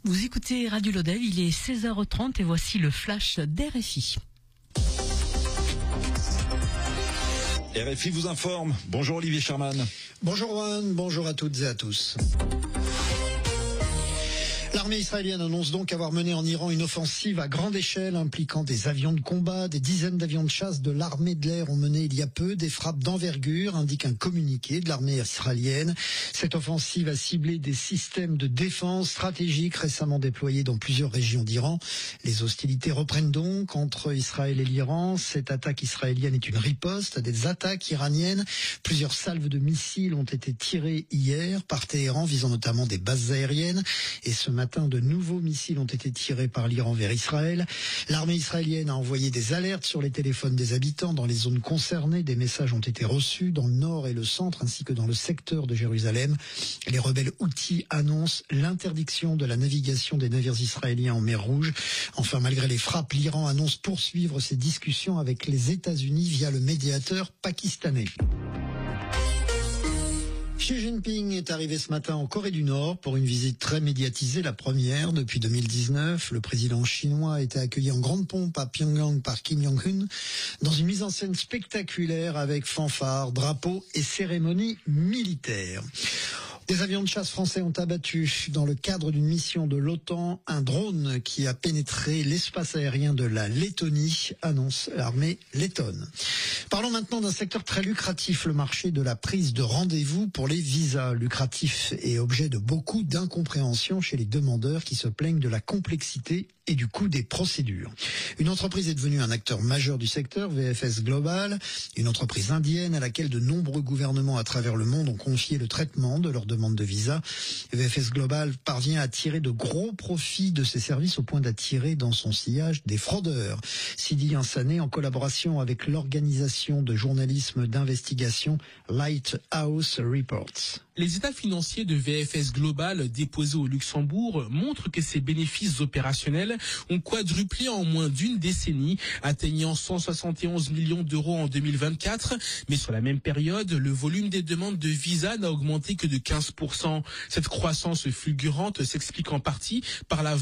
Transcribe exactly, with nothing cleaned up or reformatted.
Vous écoutez Radio Lodève, il est seize heures trente et voici le flash d'R F I. R F I vous informe. Bonjour Olivier Sherman. Bonjour Juan, bonjour à toutes et à tous. L'armée israélienne annonce donc avoir mené en Iran une offensive à grande échelle impliquant des avions de combat. Des dizaines d'avions de chasse de l'armée de l'air ont mené il y a peu des frappes d'envergure, indique un communiqué de l'armée israélienne. Cette offensive a ciblé des systèmes de défense stratégiques récemment déployés dans plusieurs régions d'Iran. Les hostilités reprennent donc entre Israël et l'Iran. Cette attaque israélienne est une riposte à des attaques iraniennes. Plusieurs salves de missiles ont été tirées hier par Téhéran, visant notamment des bases aériennes. Et ce matin, de nouveaux missiles ont été tirés par l'Iran vers Israël. L'armée israélienne a envoyé des alertes sur les téléphones des habitants dans les zones concernées. Des messages ont été reçus dans le nord et le centre ainsi que dans le secteur de Jérusalem. Les rebelles Houthis annoncent l'interdiction de la navigation des navires israéliens en mer Rouge. Enfin, malgré les frappes, l'Iran annonce poursuivre ses discussions avec les États-Unis via le médiateur pakistanais. Xi Jinping est arrivé ce matin en Corée du Nord pour une visite très médiatisée, la première depuis deux mille dix-neuf. Le président chinois a été accueilli en grande pompe à Pyongyang par Kim Jong-un dans une mise en scène spectaculaire avec fanfares, drapeaux et cérémonies militaires. Des avions de chasse français ont abattu, dans le cadre d'une mission de l'OTAN, un drone qui a pénétré l'espace aérien de la Lettonie, annonce l'armée lettonne. Parlons maintenant d'un secteur très lucratif, le marché de la prise de rendez-vous pour les visas. Lucratif et objet de beaucoup d'incompréhension chez les demandeurs qui se plaignent de la complexité et du coût des procédures. Une entreprise est devenue un acteur majeur du secteur, V F S Global, une entreprise indienne à laquelle de nombreux gouvernements à travers le monde ont confié le traitement de leurs demandes de visa. V F S Global parvient à tirer de gros profits de ses services au point d'attirer dans son sillage des fraudeurs. Sidi Insané, en collaboration avec l'organisation de journalisme d'investigation Lighthouse Reports. Les états financiers de V F S Global déposés au Luxembourg montrent que ses bénéfices opérationnels ont quadruplé en moins d'une décennie, atteignant cent soixante et onze millions d'euros en deux mille vingt-quatre. Mais sur la même période, le volume des demandes de visa n'a augmenté que de quinze pour cent. Cette croissance fulgurante s'explique en partie par la